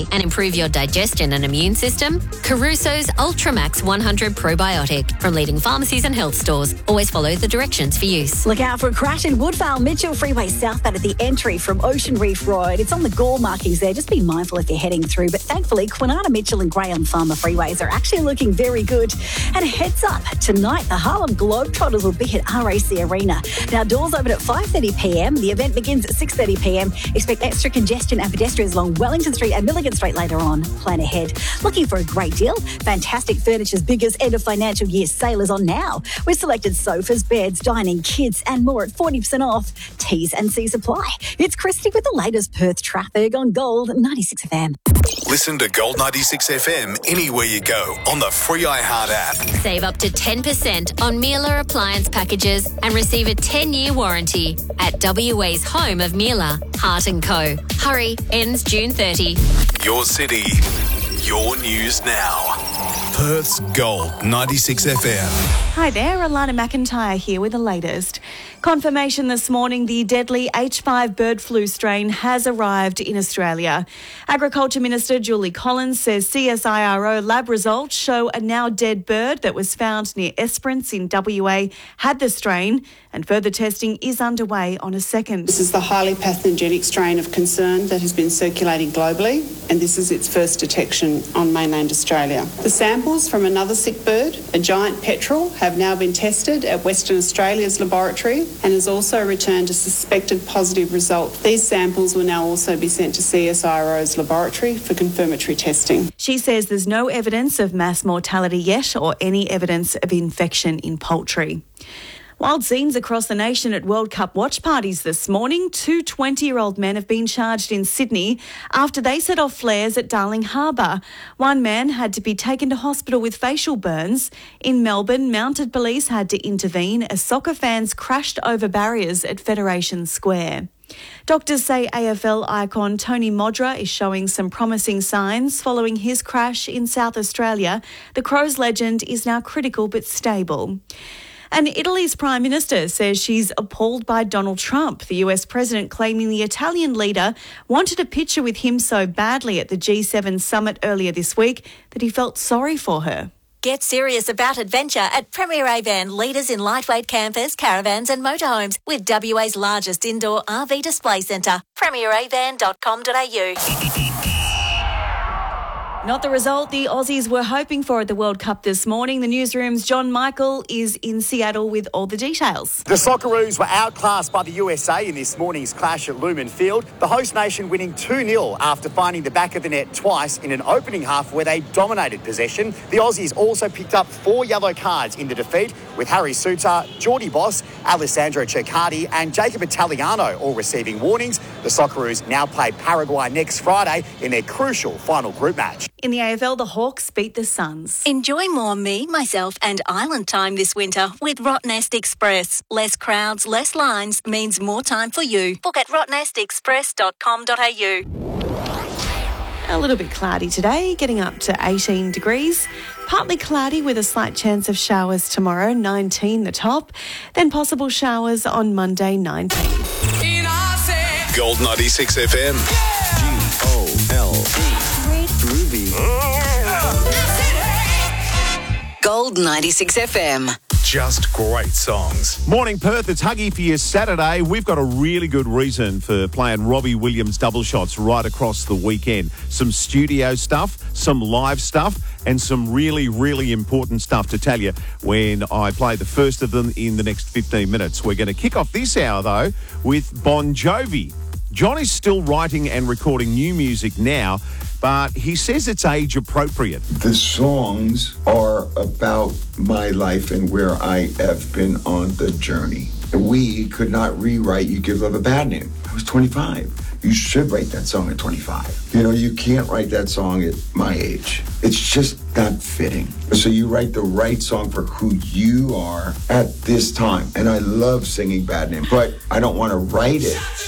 day and improve your digestion and immune system? Caruso's Ultramax 100 Probiotic from leading pharmacies and health stores. Always follow the directions for use. Look out for a crash in Woodvale Mitchell Freeway southbound at the entry from Ocean Reef Road. It's on the Gore markings there. Just be mindful if you're heading through. But thankfully, Kwinana Mitchell and Graham Farmer freeways are actually looking very good. And a heads up, tonight the Harlem Globetrotters will be at RAC Arena. Now, doors open at 5:30pm. The event begins at 6:30pm. Expect extra congestion and pedestrians along Wellington Street and Milligan Street later on. Plan ahead. Looking for a great deal? Fantastic Furniture's biggest end of financial year sale is on now. We've selected sofas, beds, dining, kids and more at 40% off. T's and C's apply. It's Christy with the latest Perth traffic on Gold 96FM. Listen to Gold 96FM anywhere you go on the free iHeart app. Save up to 10% on Miele appliance packages and receive a 10-year warranty at WA's home of Miele, Hart & Co. Hurry, ends June 30. Your city, your news now. Perth's Gold 96FM. Hi there, Alana McIntyre here with the latest. Confirmation this morning the deadly H5 bird flu strain has arrived in Australia. Agriculture Minister Julie Collins says CSIRO lab results show a now dead bird that was found near Esperance in WA had the strain, and further testing is underway on a second. This is the highly pathogenic strain of concern that has been circulating globally, and this is its first detection on mainland Australia. The samples from another sick bird, a giant petrel, have now been tested at Western Australia's laboratory and has also returned a suspected positive result. These samples will now also be sent to CSIRO's laboratory for confirmatory testing. She says there's no evidence of mass mortality yet or any evidence of infection in poultry. Wild scenes across the nation at World Cup watch parties this morning. Two 20-year-old men have been charged in Sydney after they set off flares at Darling Harbour. One man had to be taken to hospital with facial burns. In Melbourne, mounted police had to intervene as soccer fans crashed over barriers at Federation Square. Doctors say AFL icon Tony Modra is showing some promising signs following his crash in South Australia. The Crows legend is now critical but stable. And Italy's Prime Minister says she's appalled by Donald Trump, the US President claiming the Italian leader wanted a picture with him so badly at the G7 summit earlier this week that he felt sorry for her. Get serious about adventure at Premier Avan, leaders in lightweight campers, caravans and motorhomes with WA's largest indoor RV display centre. premieravan.com.au. Not the result the Aussies were hoping for at the World Cup this morning. The newsroom's John Michael is in Seattle with all the details. The Socceroos were outclassed by the USA in this morning's clash at Lumen Field. The host nation winning 2-0 after finding the back of the net twice in an opening half where they dominated possession. The Aussies also picked up 4 yellow cards in the defeat, with Harry Souttar, Geordie Boss, Alessandro Ceccardi and Jacob Italiano all receiving warnings. The Socceroos now play Paraguay next Friday in their crucial final group match. In the AFL, the Hawks beat the Suns. Enjoy more me, myself and island time this winter with Rottnest Express. Less crowds, less lines means more time for you. Book at rottnestexpress.com.au. A little bit cloudy today, getting up to 18 degrees. Partly cloudy with a slight chance of showers tomorrow, 19 the top. Then possible showers on Monday, 19. Gold 96 FM. GOLD. Groovy. Gold 96 FM. Just great songs. Morning, Perth. It's Huggy for your Saturday. We've got a really good reason for playing Robbie Williams double shots right across the weekend. Some studio stuff, some live stuff, and some really, really important stuff to tell you when I play the first of them in the next 15 minutes. We're going to kick off this hour, though, with Bon Jovi. John is still writing and recording new music now, but he says it's age appropriate. The songs are about my life and where I have been on the journey. We could not rewrite You Give Love a Bad Name. I was 25. You should write that song at 25. You know, you can't write that song at my age. It's just not fitting. So you write the right song for who you are at this time. And I love singing Bad Name, but I don't want to write it